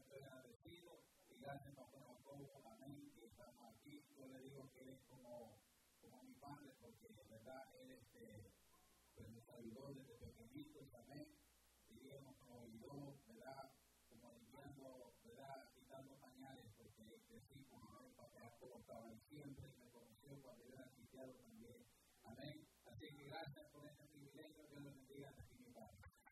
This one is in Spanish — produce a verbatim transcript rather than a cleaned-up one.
estoy agradecido y gracias Pastor Jacobo, amén, que estamos aquí. Yo le digo que él es como, como mi padre, porque de verdad él este, pues, nos ayudó desde pequeñitos, amén, diríamos como ayudó, ¿verdad? Como limpiando, ¿verdad? Quitando pañales, porque crecí con el papá Jacobo, estaba ahí siempre, me conoció cuando yo era cristiano también, amén. Así que gracias por este privilegio, Dios los bendiga.